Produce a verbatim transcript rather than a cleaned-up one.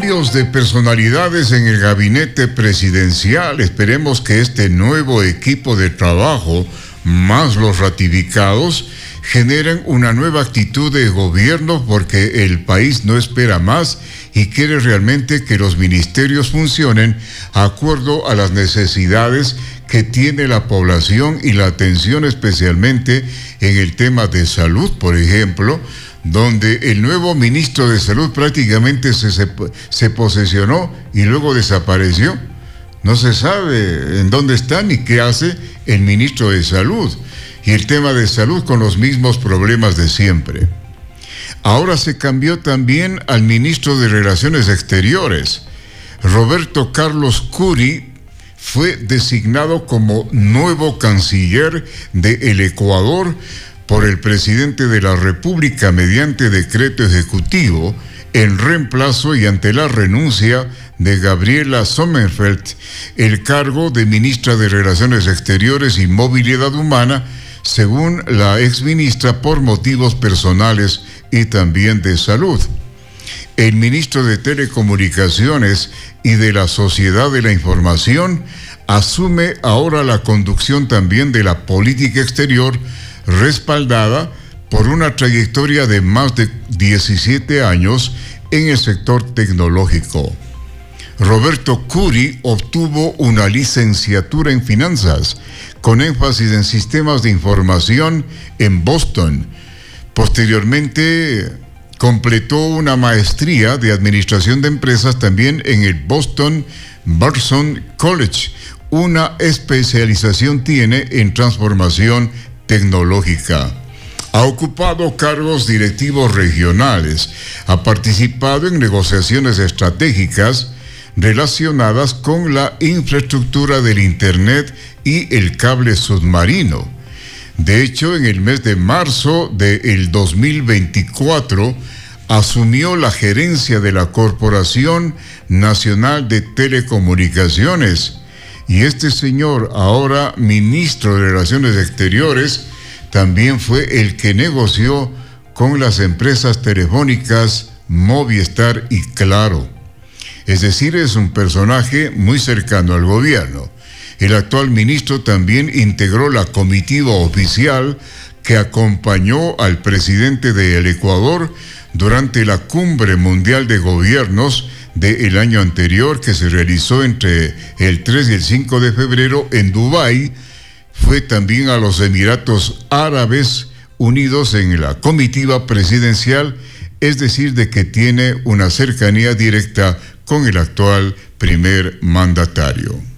Cambios de personalidades en el gabinete presidencial. Esperemos que este nuevo equipo de trabajo, más los ratificados, generen una nueva actitud de gobierno, porque el país no espera más y quiere realmente que los ministerios funcionen de acuerdo a las necesidades que tiene la población y la atención especialmente en el tema de salud, por ejemplo, donde el nuevo ministro de Salud prácticamente se, se, se posesionó y luego desapareció. No se sabe en dónde está ni qué hace el ministro de Salud. Y el tema de salud con los mismos problemas de siempre. Ahora se cambió también al ministro de Relaciones Exteriores. Roberto Carlos Curi fue designado como nuevo canciller del Ecuador por el presidente de la República mediante decreto ejecutivo, en reemplazo y ante la renuncia de Gabriela Sommerfeld, el cargo de ministra de Relaciones Exteriores y Movilidad Humana, según la exministra, por motivos personales y también de salud. El ministro de Telecomunicaciones y de la Sociedad de la Información asume ahora la conducción también de la política exterior, respaldada por una trayectoria de más de diecisiete años en el sector tecnológico. Roberto Curi obtuvo una licenciatura en finanzas con énfasis en sistemas de información en Boston. Posteriormente completó una maestría de administración de empresas también en el Boston Burson College. Una especialización tiene en transformación tecnológica. Ha ocupado cargos directivos regionales, ha participado en negociaciones estratégicas relacionadas con la infraestructura del Internet y el cable submarino. De hecho, en el mes de marzo del dos mil veinticuatro, asumió la gerencia de la Corporación Nacional de Telecomunicaciones. Y este señor, ahora ministro de Relaciones Exteriores, también fue el que negoció con las empresas telefónicas Movistar y Claro. Es decir, es un personaje muy cercano al gobierno. El actual ministro también integró la comitiva oficial que acompañó al presidente del Ecuador durante la Cumbre Mundial de Gobiernos del año anterior, que se realizó entre el tres y el cinco de febrero en Dubái. Fue también a los Emiratos Árabes Unidos en la comitiva presidencial, es decir, de que tiene una cercanía directa con el actual primer mandatario.